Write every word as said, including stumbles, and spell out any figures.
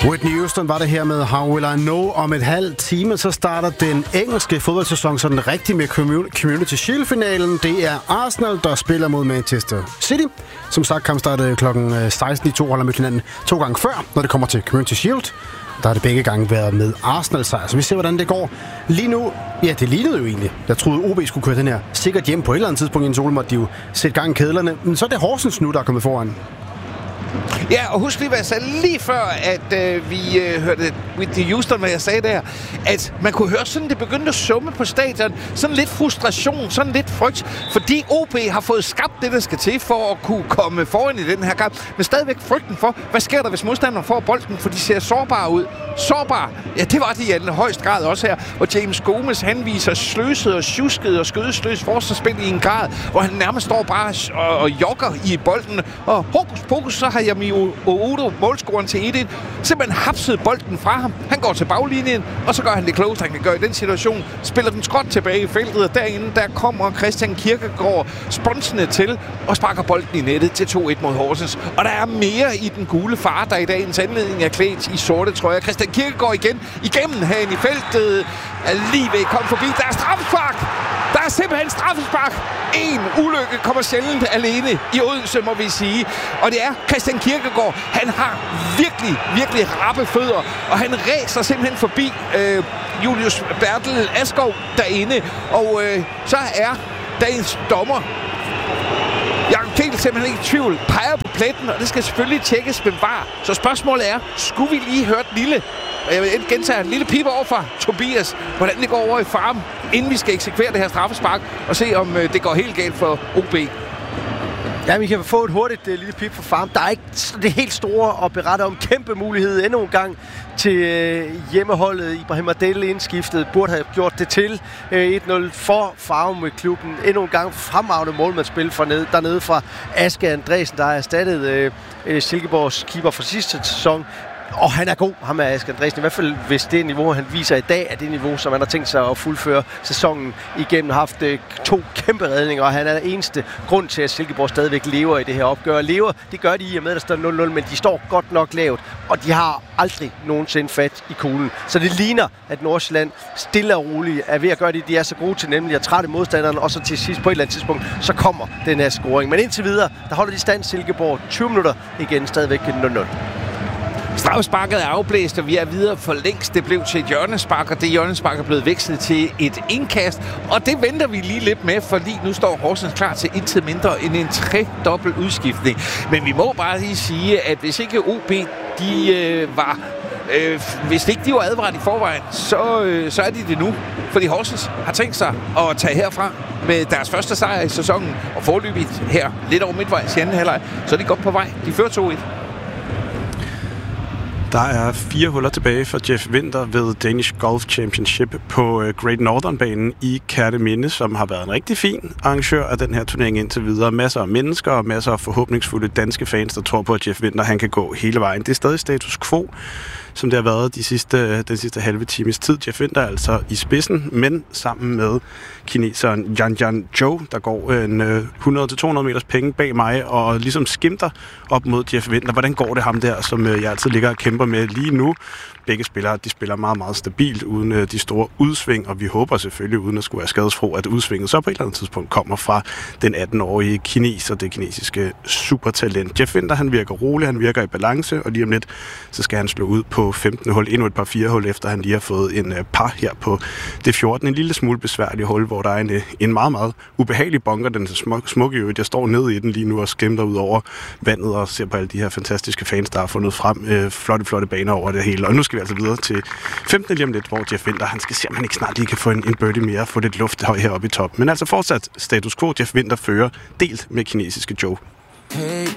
Whitney Houston var det her med How Will I Know. Om et halvt time, så starter den engelske fodboldsæson sådan rigtig med Community Shield-finalen. Det er Arsenal, der spiller mod Manchester City. Som sagt, kampen startede klokken seksten. De to holder med hinanden to gange før, når det kommer til Community Shield. Der har det begge gange været med Arsenal-sejr. Så vi ser, hvordan det går. Lige nu, ja, det lignede jo egentlig. Jeg troede, O B skulle køre den her sikkert hjem på et eller andet tidspunkt. Inden sol måtte de jo sætte gang i kedlerne. Men så er det Horsens nu, der er kommet foran. Ja, og husk lige, hvad jeg sagde lige før, at øh, vi øh, hørte Whitney Houston, hvad jeg sagde der, at man kunne høre sådan, det begyndte at summe på stadion. Sådan lidt frustration, sådan lidt frygt, fordi O B har fået skabt det, der skal til for at kunne komme foran i den her kamp. Men stadigvæk frygten for, hvad sker der, hvis modstanderen får bolden, for de ser sårbare ud. Sårbare, ja, det var de i allerhøjst grad også her, hvor James Gomez, han viser sløset og tjusket og skødesløs forsvarsspil i en grad, hvor han nærmest står bare og, og jogger i bolden, og hokus pokus, så har Yami Oudo, målscoren til et et, simpelthen hapset bolden fra ham. Han går til baglinjen, og så gør han det klogest, han kan gøre i den situation. Spiller den skråt tilbage i feltet, og derinde, der kommer Christian Kierkegaard sponsende til og sparker bolden i nettet til to et mod Horsens. Og der er mere i den gule far, der i dagens anledning er klædt i sorte trøjer. Christian Kierkegaard igen igennem herinde i feltet. Er lige ved at komme forbi. Der er straffespark! Der er simpelthen straffespark! En ulykke kommer sjældent alene i Odense, må vi sige. Og det er Christian Kierkegaard. Han har virkelig, virkelig rappe fødder. Og han ræser simpelthen forbi øh, Julius Bertel Askov derinde. Og øh, så er dagens dommer, Jakob Kegel, simpelthen ikke i tvivl, peger på pletten, og det skal selvfølgelig tjekkes med V A R. Så spørgsmålet er, skulle vi lige høre et lille, jeg vil gentage en lille pipe over fra Tobias, hvordan det går over i farm, inden vi skal eksekvere det her straffespark, og se om øh, det går helt galt for O B. Ja, vi kan få et hurtigt uh, lille pip for farm. Der er ikke det helt store at berette om. Kæmpe mulighed endnu en gang til uh, hjemmeholdet. Ibrahim Adel indskiftet burde have gjort det til uh, et nul for Farum med klubben. Endnu en gang fremragende målmandsspil for ned, dernede fra Aske Andresen, der har erstattet uh, uh, Silkeborgs keeper fra sidste sæson. Og han er god, ham er Aske Andresen. I hvert fald, hvis det niveau, han viser i dag, er det niveau, som han har tænkt sig at fuldføre sæsonen igennem. Har haft øh, to kæmpe redninger, og han er den eneste grund til, at Silkeborg stadigvæk lever i det her opgør. Lever, det gør de i og med, at der står nul nul, men de står godt nok lavt, og de har aldrig nogensinde fat i kuglen. Så det ligner, at Nordsjælland stille og roligt er ved at gøre det, de er så gode til, nemlig at trætte modstanderen, og så til sidst på et eller andet tidspunkt, så kommer den her scoring. Men indtil videre, der holder de stand Silkeborg tyve minutter igen, stadigvæk nul nul. Straffesparket er afblæst, og vi er videre for længst. Det blev til et hjørnespark, og det hjørnespark er blevet vekslet til et indkast. Og det venter vi lige lidt med, fordi nu står Horsens klar til intet mindre end en tre-dobbelt udskiftning. Men vi må bare lige sige, at hvis ikke O B de øh, var... Øh, hvis ikke de var advaret i forvejen, så, øh, så er de det nu. Fordi Horsens har tænkt sig at tage herfra med deres første sejr i sæsonen. Og forløbigt her, lidt over midtvejs i anden halvleg, så er de godt på vej. De fører to et. Der er fire huller tilbage for Jeff Winther ved Danish Golf Championship på Great Northern-banen i Kerteminde, som har været en rigtig fin arrangør af den her turnering indtil videre. Masser af mennesker og masser af forhåbningsfulde danske fans, der tror på, at Jeff Winther han kan gå hele vejen. Det er stadig status quo, som det har været de sidste, den sidste halve times tid. Jeff Winther er altså i spidsen, men sammen med kineseren Yan Yan Zhou, der går en hundrede til to hundrede meters penge bag mig og ligesom skimter op mod Jeff Winther. Hvordan går det ham der, som jeg altid ligger og kæmper med lige nu? Begge spillere, de spiller meget, meget stabilt uden de store udsving, og vi håber selvfølgelig, uden at skulle være skadesfro, at udsvinget så på et eller andet tidspunkt kommer fra den atten-årige kineser, det kinesiske supertalent. Jeff Winther, han virker rolig, han virker i balance, og lige om lidt, så skal han slå ud på femtende hul, endnu et par fire hul, efter han lige har fået en par her på det fjortende. En lille smule besværlig hul, hvor der er en, en meget, meget ubehagelig bunker, den er smuk, smuk i øvrigt. Jeg står nede i den lige nu og skimter ud over vandet og ser på alle de her fantastiske fans, der har fundet frem. Øh, flotte, flotte baner over det hele. Og nu skal vi altså videre til femtende lige om lidt, hvor Jeff Winther, han skal se, om han ikke snart lige kan få en, en birdie mere, få lidt luft heroppe i top. Men altså fortsat status quo. Jeff Winther fører delt med kinesiske Joe. Hey.